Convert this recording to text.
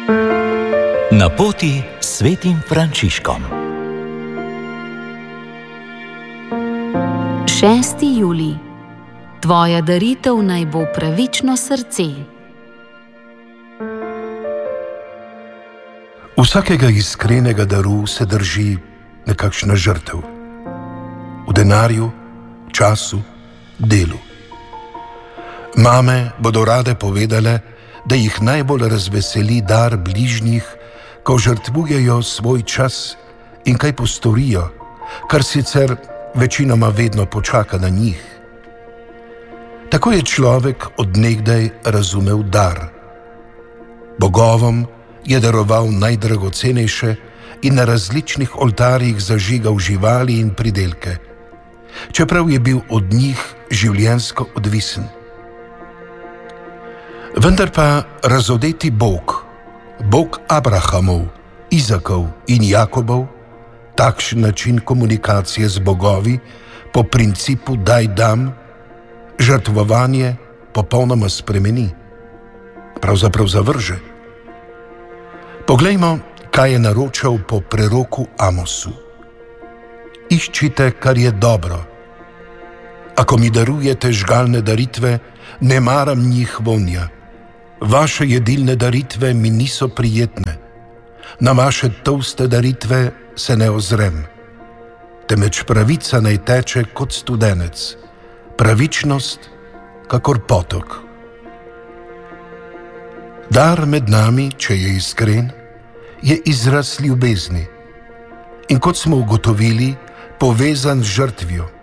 Na poti s svetim Frančiškom. 6. julij. Tvoja daritev naj bo pravično srce. Vsakega iskrenega daru se drži nekakšna žrtev. V denarju, času, delu. Mame bodo rade povedale, da jih najbolj razveseli dar bližnjih, ko žrtvujejo svoj čas in kaj postorijo, kar sicer večinoma vedno počaka na njih. Tako je človek od nekdaj razumel dar. Bogovom je daroval najdragocenejše in na različnih oltarjih zažigal živali in pridelke, čeprav je bil od njih življenjsko odvisen. Vendar pa razodeti Bog, Bog Abrahamov, Izakov in Jakobov, takšen način komunikacije z bogovi po principu daj dam, žrtvovanje popolnoma spremeni, pravzaprav zavrže. Poglejmo, kaj je naročal po preroku Amosu. Iščite, kar je dobro. Ako mi darujete žgalne daritve, ne maram njih vonja. Vaše jedilne daritve mi niso prijetne. Na vaše tolste daritve se ne ozrem. Temveč pravica naj teče kot studenec, pravičnost kakor potok. Dar med nami, če je iskren, je izraz ljubezni in kot smo ugotovili, povezan z žrtvijo.